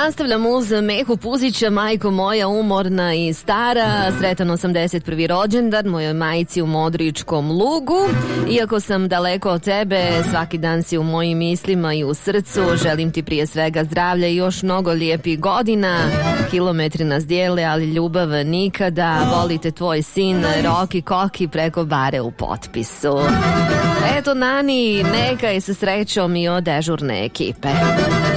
Nastavljam uz Mehu Puzića, majko moja umorna i stara, sretan 81. rođendan mojoj majici u Modričkom lugu. Iako sam daleko od tebe, svaki dan si u mojim mislima i u srcu. Želim ti prije svega zdravlja i još mnogo lijepih godina. Kilometri nas dijele, ali ljubav nikada. Volite tvoj sin Roki Koki preko bare u potpisu. Eto, Nani, neka je sa srećom i od dežurne ekipe.